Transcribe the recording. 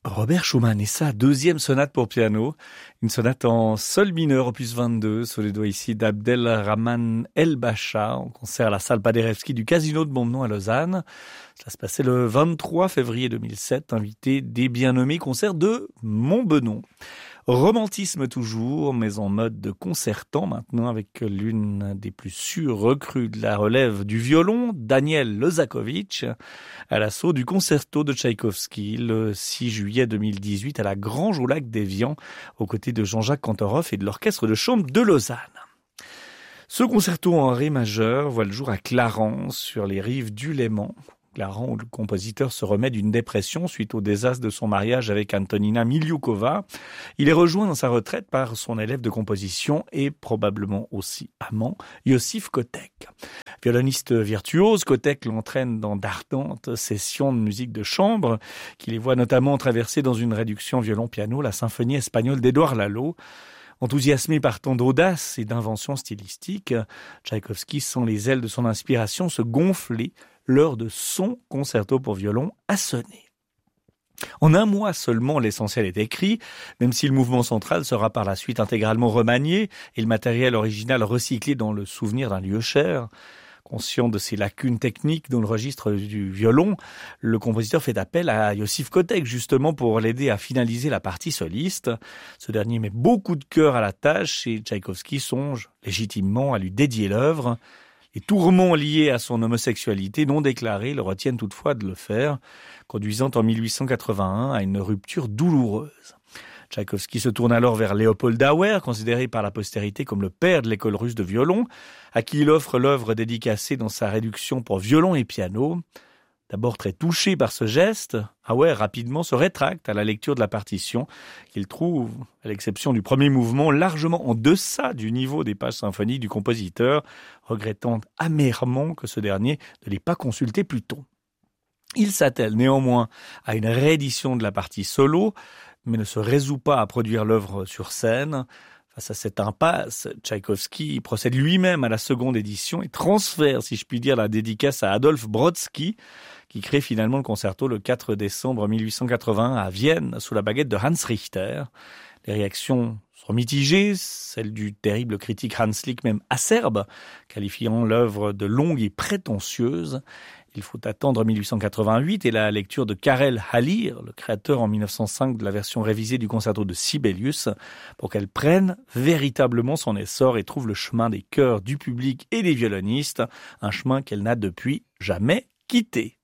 Robert Schumann et sa deuxième sonate pour piano, une sonate en sol mineur opus 22 sous les doigts ici d'Abdelrahman El-Bacha en concert à la salle Paderewski du Casino de Montbenon à Lausanne. Cela se passait le 23 février 2007, invité des bien nommés concerts de Montbenon. Romantisme toujours, mais en mode de concertant maintenant avec l'une des plus sûres recrues de la relève du violon, Daniel Lozakovitch, à l'assaut du concerto de Tchaïkovski le 6 juillet 2018 à la Grange au lac d'Évian, aux côtés de Jean-Jacques Kantorov et de l'orchestre de chambre de Lausanne. Ce concerto en ré majeur voit le jour à Clarence, sur les rives du Léman. Clarence, où le compositeur se remet d'une dépression suite au désastre de son mariage avec Antonina Miliukova. Il est rejoint dans sa retraite par son élève de composition et probablement aussi amant, Yossif Kotek. Violoniste virtuose, Kotek l'entraîne dans d'ardentes sessions de musique de chambre, qui les voit notamment traverser dans une réduction violon-piano la symphonie espagnole d'Édouard Lalo. Enthousiasmé par tant d'audace et d'invention stylistique, Tchaïkovski sent les ailes de son inspiration se gonfler lors de son concerto pour violon a sonné. En un mois seulement, l'essentiel est écrit, même si le mouvement central sera par la suite intégralement remanié et le matériel original recyclé dans le souvenir d'un lieu cher. Conscient de ses lacunes techniques dans le registre du violon, le compositeur fait appel à Yossif Kotek justement pour l'aider à finaliser la partie soliste. Ce dernier met beaucoup de cœur à la tâche et Tchaïkovski songe légitimement à lui dédier l'œuvre. Les tourments liés à son homosexualité non déclarée le retiennent toutefois de le faire, conduisant en 1881 à une rupture douloureuse. Tchaïkovski se tourne alors vers Léopold Auer, considéré par la postérité comme le père de l'école russe de violon, à qui il offre l'œuvre dédicacée dans sa réduction pour violon et piano. D'abord très touché par ce geste, Auer rapidement se rétracte à la lecture de la partition, qu'il trouve, à l'exception du premier mouvement, largement en deçà du niveau des pages symphoniques du compositeur, regrettant amèrement que ce dernier ne l'ait pas consulté plus tôt. Il s'attelle néanmoins à une réédition de la partie solo, mais ne se résout pas à produire l'œuvre sur scène. Face à cette impasse, Tchaïkovski procède lui-même à la seconde édition et transfère, si je puis dire, la dédicace à Adolphe Brodsky, qui crée finalement le concerto le 4 décembre 1881 à Vienne, sous la baguette de Hans Richter. Les réactions sont mitigées, celle du terrible critique Hans Lick, même acerbe, qualifiant l'œuvre de longue et prétentieuse. Il faut attendre 1888 et la lecture de Karel Halir, le créateur en 1905 de la version révisée du concerto de Sibelius, pour qu'elle prenne véritablement son essor et trouve le chemin des cœurs du public et des violonistes, un chemin qu'elle n'a depuis jamais quitté.